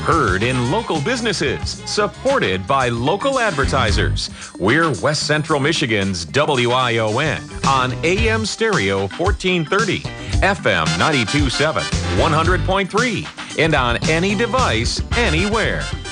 Heard in local businesses, supported by local advertisers. We're West Central Michigan's WION on AM stereo 1430, FM 92.7, 100.3, and on any device, anywhere.